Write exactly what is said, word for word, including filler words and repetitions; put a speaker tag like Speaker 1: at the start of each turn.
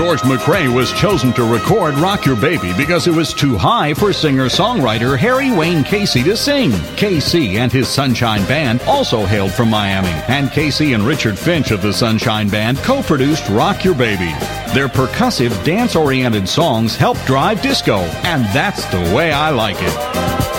Speaker 1: George McRae was chosen to record Rock Your Baby because it was too high for singer-songwriter Harry Wayne Casey to sing. Casey and his Sunshine Band also hailed from Miami, and Casey and Richard Finch of the Sunshine Band co-produced Rock Your Baby. Their percussive, dance-oriented songs help drive disco, and that's the way I like it.